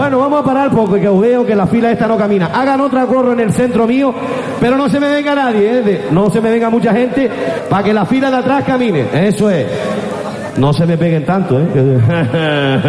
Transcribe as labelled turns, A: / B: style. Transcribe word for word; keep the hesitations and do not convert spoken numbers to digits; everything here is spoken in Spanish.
A: Bueno, vamos a parar porque veo que la fila esta no camina. Hagan otra corro en el centro mío, pero no se me venga nadie, ¿eh? No se me venga mucha gente para que la fila de atrás camine. Eso es. No se me peguen tanto, ¿eh?